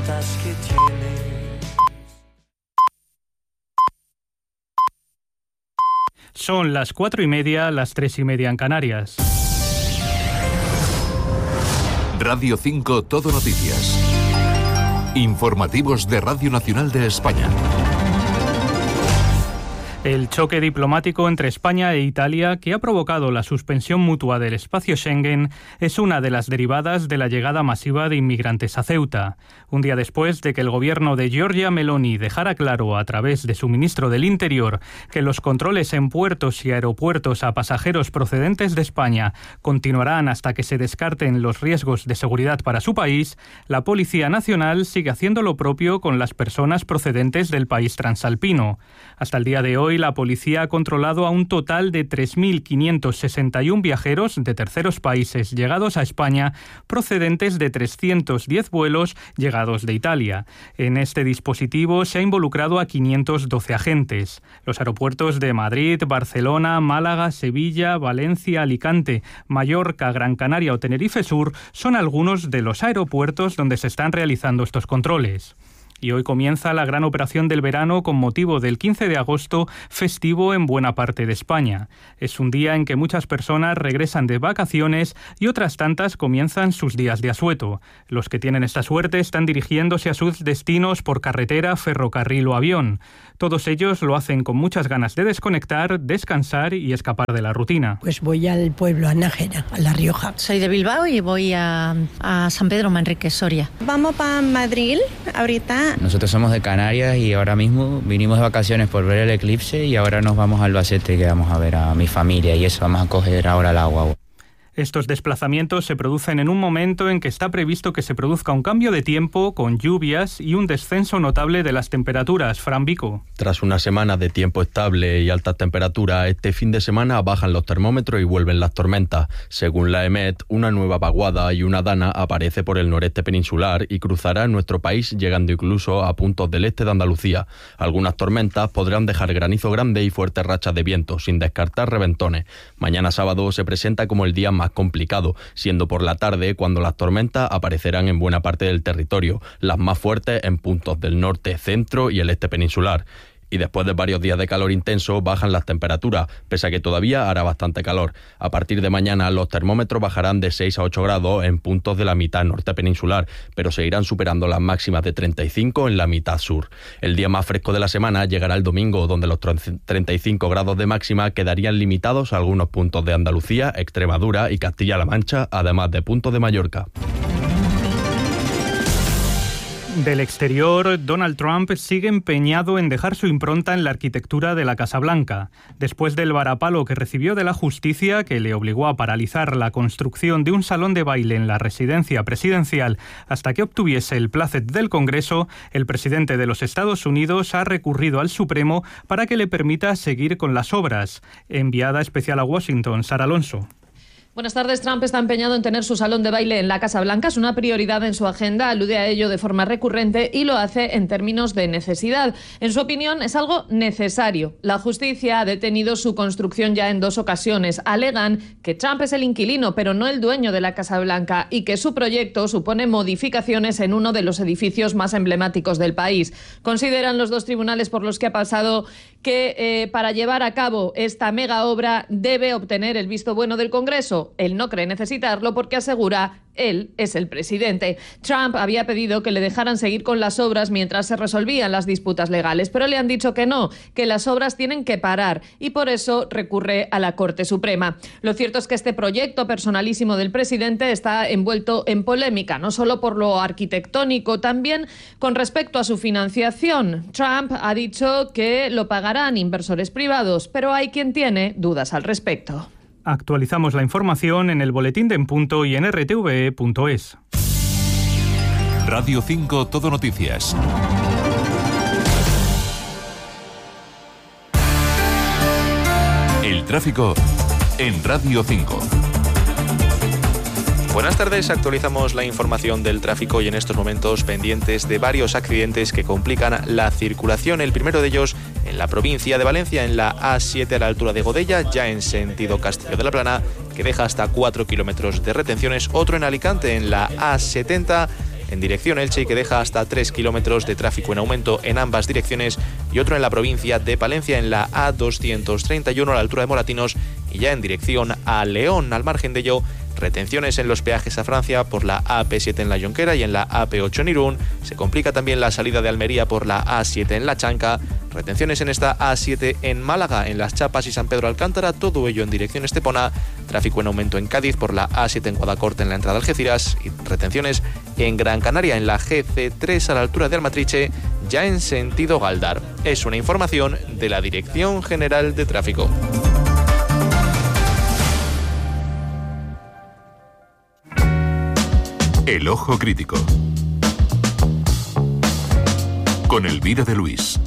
tantas que tienes. Son las 4:30, las 3:30 en Canarias. Radio 5 Todo Noticias. Informativos de Radio Nacional de España. El choque diplomático entre España e Italia, que ha provocado la suspensión mutua del espacio Schengen, es una de las derivadas de la llegada masiva de inmigrantes a Ceuta. Un día después de que el gobierno de Giorgia Meloni dejara claro a través de su ministro del Interior que los controles en puertos y aeropuertos a pasajeros procedentes de España continuarán hasta que se descarten los riesgos de seguridad para su país, la Policía Nacional sigue haciendo lo propio con las personas procedentes del país transalpino. Hasta el día de hoy, la policía ha controlado a un total de 3.561 viajeros de terceros países llegados a España, procedentes de 310 vuelos llegados de Italia. En este dispositivo se ha involucrado a 512 agentes. Los aeropuertos de Madrid, Barcelona, Málaga, Sevilla, Valencia, Alicante, Mallorca, Gran Canaria o Tenerife Sur son algunos de los aeropuertos donde se están realizando estos controles. Y hoy comienza la gran operación del verano con motivo del 15 de agosto, festivo en buena parte de España. Es un día en que muchas personas regresan de vacaciones y otras tantas comienzan sus días de asueto. Los que tienen esta suerte están dirigiéndose a sus destinos por carretera, ferrocarril o avión. Todos ellos lo hacen con muchas ganas de desconectar, descansar y escapar de la rutina. Pues voy al pueblo, a Nájera, a La Rioja. Soy de Bilbao y voy a San Pedro Manrique, Soria. Vamos para Madrid ahorita. Nosotros somos de Canarias y ahora mismo vinimos de vacaciones por ver el eclipse y ahora nos vamos a Albacete, que vamos a ver a mi familia y eso, vamos a coger ahora el agua. Estos desplazamientos se producen en un momento en que está previsto que se produzca un cambio de tiempo con lluvias y un descenso notable de las temperaturas. Fran Vico. Tras una semana de tiempo estable y altas temperaturas, este fin de semana bajan los termómetros y vuelven las tormentas. Según la EMET, una nueva vaguada y una dana aparece por el noreste peninsular y cruzará nuestro país, llegando incluso a puntos del este de Andalucía. Algunas tormentas podrán dejar granizo grande y fuertes rachas de viento, sin descartar reventones. Mañana sábado se presenta como el día más complicado, siendo por la tarde cuando las tormentas aparecerán en buena parte del territorio, las más fuertes en puntos del norte, centro y el este peninsular. Y después de varios días de calor intenso bajan las temperaturas, pese a que todavía hará bastante calor. A partir de mañana los termómetros bajarán de 6 a 8 grados en puntos de la mitad norte peninsular, pero seguirán superando las máximas de 35 en la mitad sur. El día más fresco de la semana llegará el domingo, donde los 35 grados de máxima quedarían limitados a algunos puntos de Andalucía, Extremadura y Castilla-La Mancha, además de puntos de Mallorca. Del exterior, Donald Trump sigue empeñado en dejar su impronta en la arquitectura de la Casa Blanca. Después del varapalo que recibió de la justicia, que le obligó a paralizar la construcción de un salón de baile en la residencia presidencial hasta que obtuviese el plácet del Congreso, el presidente de los Estados Unidos ha recurrido al Supremo para que le permita seguir con las obras. Enviada especial a Washington, Sara Alonso. Buenas tardes. Trump está empeñado en tener su salón de baile en la Casa Blanca. Es una prioridad en su agenda, alude a ello de forma recurrente y lo hace en términos de necesidad. En su opinión, es algo necesario. La justicia ha detenido su construcción ya en 2 ocasiones. Alegan que Trump es el inquilino, pero no el dueño de la Casa Blanca, y que su proyecto supone modificaciones en uno de los edificios más emblemáticos del país. Consideran los 2 tribunales por los que ha pasado que para llevar a cabo esta mega obra debe obtener el visto bueno del Congreso. Él no cree necesitarlo porque asegura él es el presidente. Trump había pedido que le dejaran seguir con las obras mientras se resolvían las disputas legales, pero le han dicho que no, que las obras tienen que parar y por eso recurre a la Corte Suprema. Lo cierto es que este proyecto personalísimo del presidente está envuelto en polémica, no solo por lo arquitectónico, también con respecto a su financiación. Trump ha dicho que lo pagarán inversores privados, pero hay quien tiene dudas al respecto. Actualizamos la información en el boletín de En Punto y en rtve.es. Radio 5 Todo Noticias. El tráfico en Radio 5. Buenas tardes, actualizamos la información del tráfico y en estos momentos pendientes de varios accidentes que complican la circulación. El primero de ellos en la provincia de Valencia, en la A7 a la altura de Godella, ya en sentido Castillo de la Plana, que deja hasta 4 kilómetros de retenciones. Otro en Alicante, en la A70, en dirección Elche y que deja hasta 3 kilómetros de tráfico en aumento en ambas direcciones, y otro en la provincia de Palencia en la A231 a la altura de Moratinos y ya en dirección a León. Al margen de ello, retenciones en los peajes a Francia por la AP7 en la Jonquera y en la AP8 en Irún. Se complica también la salida de Almería por la A7 en la Chanca. Retenciones en esta A7 en Málaga, en Las Chapas y San Pedro Alcántara, todo ello en dirección Estepona. Tráfico en aumento en Cádiz por la A7 en Guadacorte en la entrada de Algeciras. Y retenciones en Gran Canaria en la GC3 a la altura de Almatriche, ya en sentido Galdar. Es una información de la Dirección General de Tráfico. El Ojo Crítico con Elvira de Luis.